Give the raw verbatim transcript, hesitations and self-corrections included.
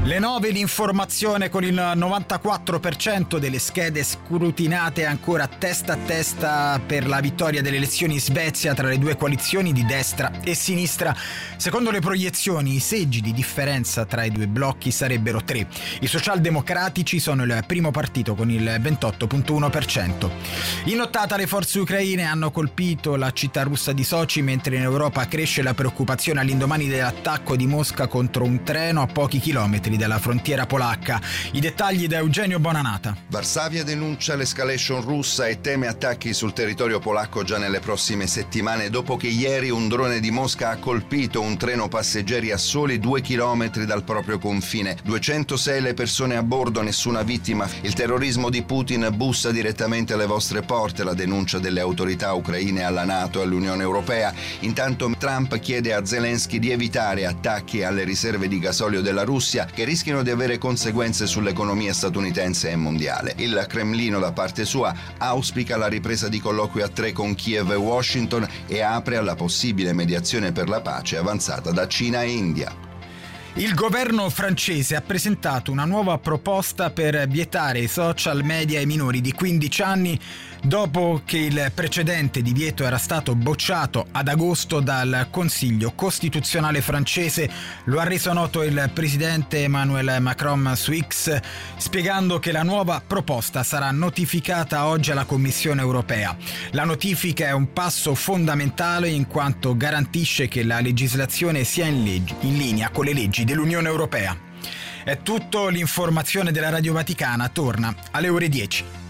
Le nove, l'informazione con il novantaquattro per cento delle schede scrutinate ancora testa a testa per la vittoria delle elezioni in Svezia tra le due coalizioni di destra e sinistra. Secondo le proiezioni, i seggi di differenza tra i due blocchi sarebbero tre. I socialdemocratici sono il primo partito con il ventotto virgola uno per cento. In nottata le forze ucraine hanno colpito la città russa di Sochi, mentre in Europa cresce la preoccupazione all'indomani dell'attacco di Mosca contro un treno a pochi chilometri dalla frontiera polacca. I dettagli da Eugenio Bonanata. Varsavia denuncia l'escalation russa e teme attacchi sul territorio polacco già nelle prossime settimane, dopo che ieri un drone di Mosca ha colpito un treno passeggeri a soli due chilometri dal proprio confine. duecentosei le persone a bordo, nessuna vittima. Il terrorismo di Putin bussa direttamente alle vostre porte, la denuncia delle autorità ucraine alla NATO e all'Unione Europea. Intanto Trump chiede a Zelensky di evitare attacchi alle riserve di gasolio della Russia, che rischiano di avere conseguenze sull'economia statunitense e mondiale. Il Cremlino, da parte sua, auspica la ripresa di colloqui a tre con Kiev e Washington e apre alla possibile mediazione per la pace avanzata da Cina e India. Il governo francese ha presentato una nuova proposta per vietare i social media ai minori di quindici anni dopo che il precedente divieto era stato bocciato ad agosto dal Consiglio Costituzionale francese. Lo ha reso noto il presidente Emmanuel Macron su X, spiegando che la nuova proposta sarà notificata oggi alla Commissione europea. La notifica è un passo fondamentale in quanto garantisce che la legislazione sia in, leg- in linea con le leggi dell'Unione Europea. È tutto, l'informazione della Radio Vaticana torna alle ore dieci.